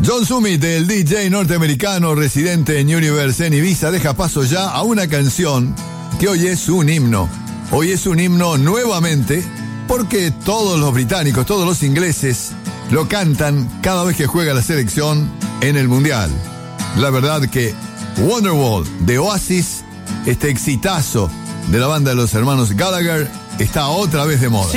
John Summit, el DJ norteamericano residente en Universe en Ibiza, deja paso ya a una canción que hoy es un himno. Hoy es un himno nuevamente porque todos los británicos, todos los ingleses lo cantan cada vez que juega la selección en el Mundial. La verdad que Wonderwall de Oasis, este exitazo de la banda de los hermanos Gallagher, está otra vez de moda.